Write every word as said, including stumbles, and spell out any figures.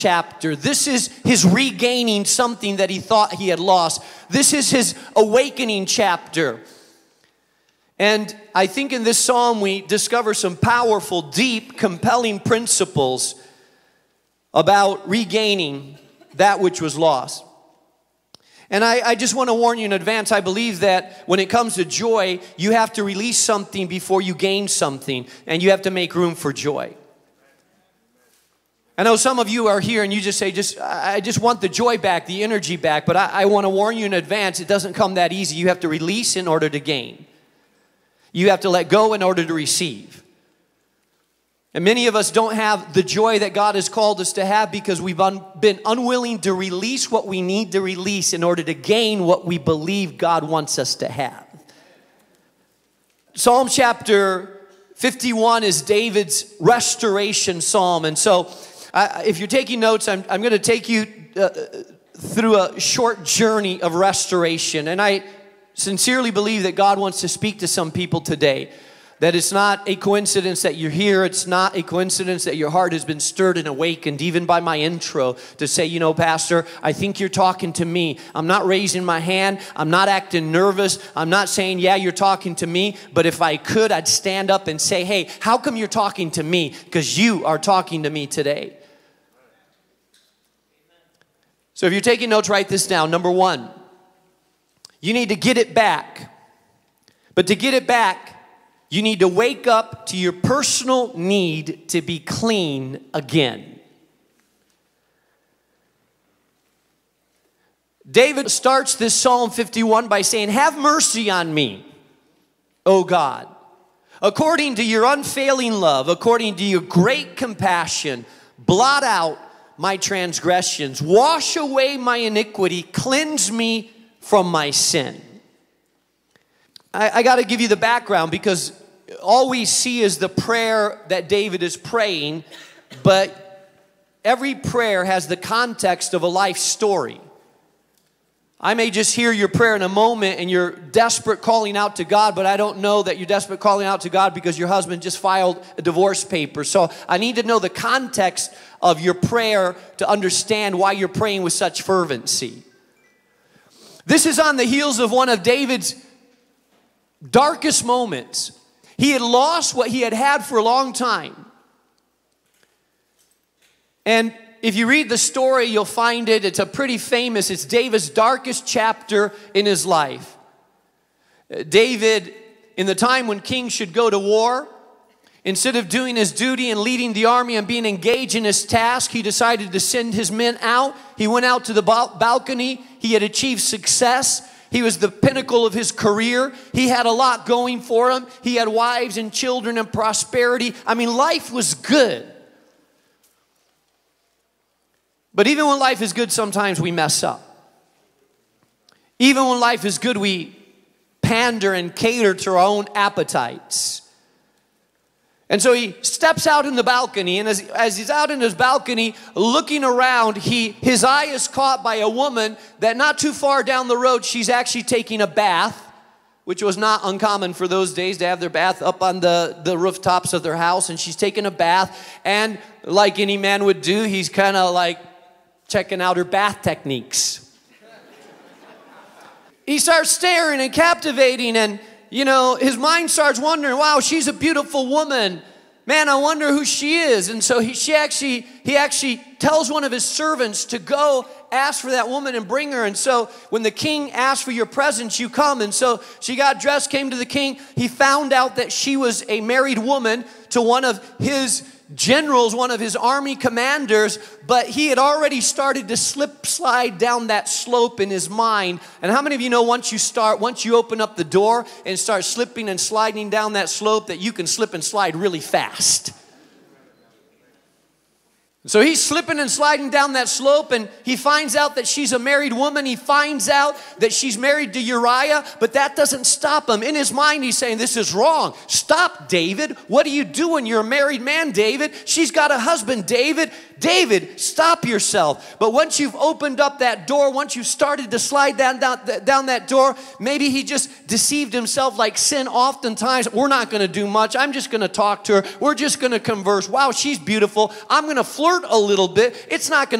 chapter. This is his regaining something that he thought he had lost. This is his awakening chapter. And I think in this psalm we discover some powerful, deep, compelling principles about regaining that which was lost. And I, I just want to warn you in advance, I believe that when it comes to joy, you have to release something before you gain something, and you have to make room for joy. I know some of you are here and you just say, just I just want the joy back, the energy back, but I, I want to warn you in advance, it doesn't come that easy. You have to release in order to gain. You have to let go in order to receive. And many of us don't have the joy that God has called us to have because we've un, been unwilling to release what we need to release in order to gain what we believe God wants us to have. Psalm chapter fifty-one is David's restoration psalm. And so uh, if you're taking notes, I'm, I'm going to take you uh, through a short journey of restoration. And I sincerely believe that God wants to speak to some people today. That it's not a coincidence that you're here. It's not a coincidence that your heart has been stirred and awakened, even by my intro, to say, you know, Pastor, I think you're talking to me. I'm not raising my hand. I'm not acting nervous. I'm not saying, yeah, you're talking to me. But if I could, I'd stand up and say, hey, how come you're talking to me? Because you are talking to me today. So if you're taking notes, write this down. Number one, you need to get it back. But to get it back, you need to wake up to your personal need to be clean again. David starts this Psalm fifty-one by saying, have mercy on me, O God, according to your unfailing love, according to your great compassion, blot out my transgressions, wash away my iniquity, cleanse me from my sin. I, I got to give you the background because all we see is the prayer that David is praying, but every prayer has the context of a life story. I may just hear your prayer in a moment and you're desperate calling out to God, but I don't know that you're desperate calling out to God because your husband just filed a divorce paper. So I need to know the context of your prayer to understand why you're praying with such fervency. This is on the heels of one of David's darkest moments. He had lost what he had had for a long time. And if you read the story, you'll find it. It's a pretty famous, it's David's darkest chapter in his life. David, in the time when kings should go to war, instead of doing his duty and leading the army and being engaged in his task, he decided to send his men out. He went out to the balcony. He had achieved success. He was the pinnacle of his career. He had a lot going for him. He had wives and children and prosperity. I mean, life was good. But even when life is good, sometimes we mess up. Even when life is good, we pander and cater to our own appetites. And so he steps out in the balcony, and as, as he's out in his balcony looking around, he, his eye is caught by a woman that not too far down the road, she's actually taking a bath, which was not uncommon for those days to have their bath up on the, the rooftops of their house. And she's taking a bath, and like any man would do, he's kind of like checking out her bath techniques. He starts staring and captivating, and you know, his mind starts wondering, wow, she's a beautiful woman. Man, I wonder who she is. And so he, she actually, he actually tells one of his servants to go ask for that woman and bring her. And so when the king asked for your presence, you come. And so she got dressed, came to the king. He found out that she was a married woman to one of his generals, one of his army commanders, but he had already started to slip slide down that slope in his mind. And how many of you know once you start, once you open up the door and start slipping and sliding down that slope, that you can slip and slide really fast? So he's slipping and sliding down that slope, and he finds out that she's a married woman. He finds out that she's married to Uriah, but that doesn't stop him. In his mind, he's saying, this is wrong. Stop, David. What are you doing? You're a married man, David. She's got a husband, David. David, stop yourself. But once you've opened up that door, once you started to slide down, down, down that door, maybe he just deceived himself like sin oftentimes. We're not going to do much. I'm just going to talk to her. We're just going to converse. Wow, she's beautiful. I'm going to flirt flirt a little bit, it's not going